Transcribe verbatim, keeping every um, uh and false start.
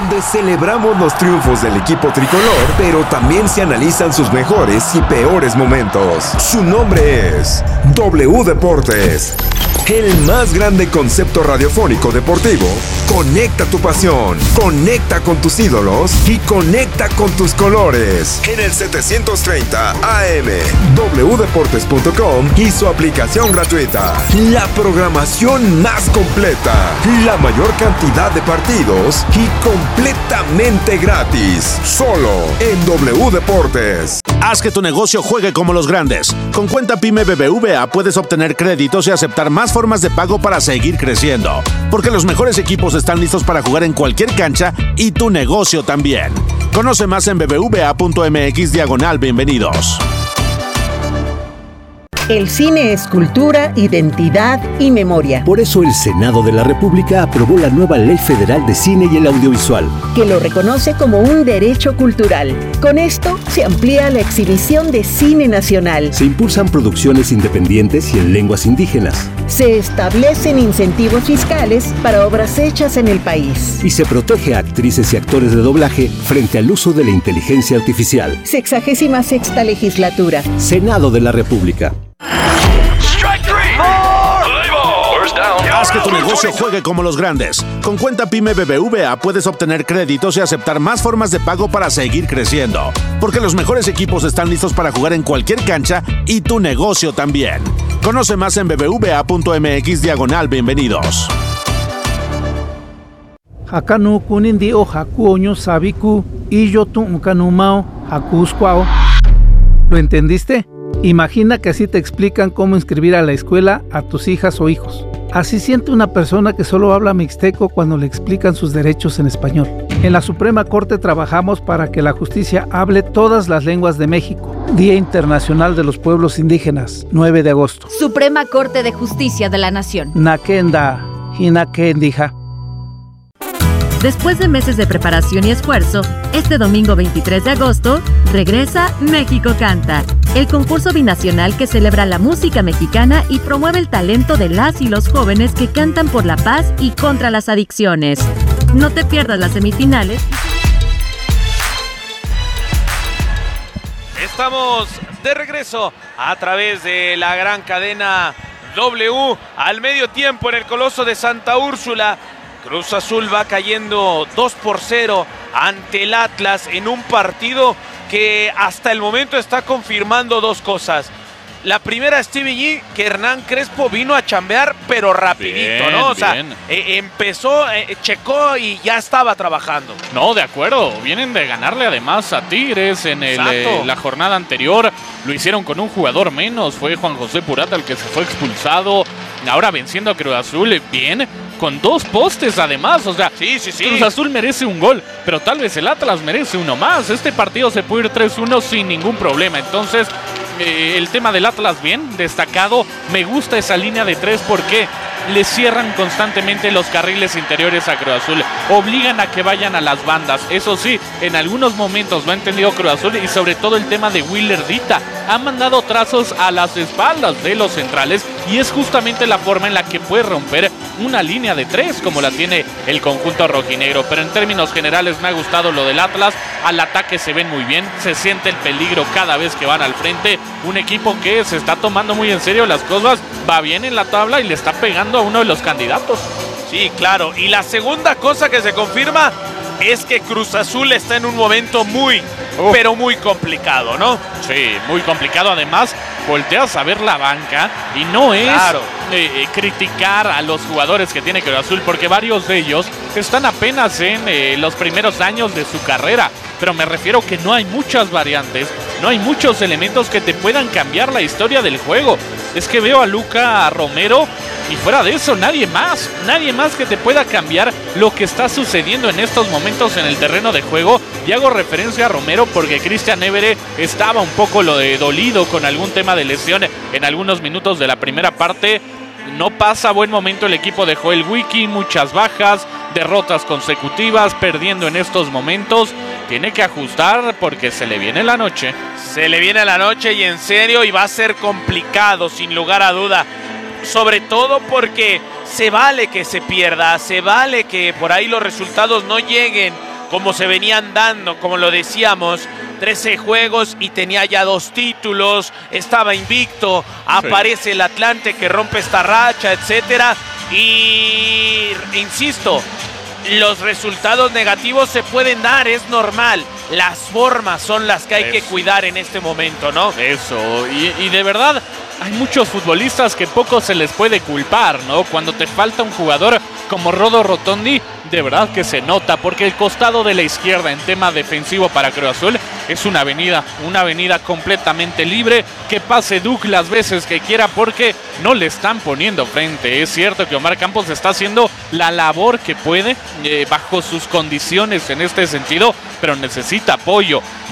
donde celebramos los triunfos del equipo tricolor, pero también se analizan sus mejores y peores momentos. Su nombre es W Deportes, el más grande concepto radiofónico deportivo. Conecta tu pasión, conecta con tus ídolos y conecta con tus colores. En el setecientos treinta A M, w deportes punto com y su aplicación gratuita. La programación más completa, la mayor cantidad de partidos y completamente gratis. Solo en W Deportes. Haz que tu negocio juegue como los grandes. Con Cuenta Pyme B B V A puedes obtener créditos y aceptar más formas de pago para seguir creciendo. Porque los mejores equipos están listos para jugar en cualquier cancha y tu negocio también. Conoce más en bbva.mx diagonal bienvenidos. El cine es cultura, identidad y memoria. Por eso el Senado de la República aprobó la nueva Ley Federal de Cine y el Audiovisual, que lo reconoce como un derecho cultural. Con esto se amplía la exhibición de cine nacional. Se impulsan producciones independientes y en lenguas indígenas. Se establecen incentivos fiscales para obras hechas en el país. Y se protege a actrices y actores de doblaje frente al uso de la inteligencia artificial. Sexagésima sexta legislatura. Senado de la República. Haz que tu negocio juegue como los grandes. Con Cuenta Pyme B B V A puedes obtener créditos y aceptar más formas de pago para seguir creciendo. Porque los mejores equipos están listos para jugar en cualquier cancha y tu negocio también. Conoce más en bbva.mx diagonal bienvenidos. Hakanu kunindi o hakuoño sabiku y yo tu kanumao hakusquao. ¿Lo entendiste? Imagina que así te explican cómo inscribir a la escuela a tus hijas o hijos. Así siente una persona que solo habla mixteco cuando le explican sus derechos en español. En la Suprema Corte trabajamos para que la justicia hable todas las lenguas de México. Día Internacional de los Pueblos Indígenas, nueve de agosto. Suprema Corte de Justicia de la Nación. Nakenda, Hinakendija. Después de meses de preparación y esfuerzo, este domingo veintitrés de agosto, regresa México Canta, el concurso binacional que celebra la música mexicana y promueve el talento de las y los jóvenes que cantan por la paz y contra las adicciones. No te pierdas las semifinales. Estamos de regreso a través de la gran cadena W al medio tiempo en el Coloso de Santa Úrsula. Cruz Azul va cayendo dos por cero ante el Atlas en un partido que hasta el momento está confirmando dos cosas. La primera, Stevie G, que Hernán Crespo vino a chambear, pero rapidito, bien, ¿no? O sea, bien. eh, empezó, eh, checó y ya estaba trabajando. No, de acuerdo. Vienen de ganarle además a Tigres en el, eh, la jornada anterior. Lo hicieron con un jugador menos. Fue Juan José Purata el que se fue expulsado. Ahora venciendo a Cruz Azul, bien, con dos postes además. O sea, sí, sí, sí. Cruz Azul merece un gol, pero tal vez el Atlas merece uno más. Este partido se puede ir tres uno sin ningún problema. Entonces, eh, el tema del Atlas bien destacado. Me gusta esa línea de tres porque le cierran constantemente los carriles interiores a Cruz Azul, obligan a que vayan a las bandas. Eso sí, en algunos momentos lo ha entendido Cruz Azul y sobre todo el tema de Willer Dita. Ha mandado trazos a las espaldas de los centrales y es justamente la forma en la que puede romper una línea de tres como la tiene el conjunto rojinegro. Pero en términos generales me ha gustado lo del Atlas. Al ataque se ven muy bien, se siente el peligro cada vez que van al frente. Un equipo que se está tomando muy en serio las cosas, va bien en la tabla y le está pegando a uno de los candidatos. Sí, claro. Y la segunda cosa que se confirma es que Cruz Azul está en un momento muy, uh. pero muy complicado, ¿no? Sí, muy complicado. Además, volteas a ver la banca y no es claro. eh, criticar a los jugadores que tiene Cruz Azul, porque varios de ellos están apenas en eh, los primeros años de su carrera. Pero me refiero que no hay muchas variantes, no hay muchos elementos que te puedan cambiar la historia del juego. Es que veo a Luca Romero y fuera de eso nadie más, nadie más que te pueda cambiar lo que está sucediendo en estos momentos en el terreno de juego. Y hago referencia a Romero porque Cristian Évere estaba un poco lo de dolido con algún tema de lesión en algunos minutos de la primera parte. No pasa buen momento el equipo de Joel Wiki, muchas bajas, derrotas consecutivas, perdiendo en estos momentos. Tiene que ajustar porque se le viene la noche. Se le viene la noche y en serio, y va a ser complicado sin lugar a duda. Sobre todo porque se vale que se pierda, se vale que por ahí los resultados no lleguen como se venían dando, como lo decíamos, trece juegos y tenía ya dos títulos, estaba invicto, aparece el Atlante que rompe esta racha, etcétera, y insisto, los resultados negativos se pueden dar, es normal. Las formas son las que hay Eso. que cuidar en este momento, ¿no? Eso, y, y de verdad hay muchos futbolistas que poco se les puede culpar, ¿no? Cuando te falta un jugador como Rodo Rotondi, de verdad que se nota, porque el costado de la izquierda en tema defensivo para Cruz Azul es una avenida, una avenida completamente libre, que pase Duke las veces que quiera porque no le están poniendo frente. Es cierto que Omar Campos está haciendo la labor que puede eh, bajo sus condiciones en este sentido, pero necesita apoyo.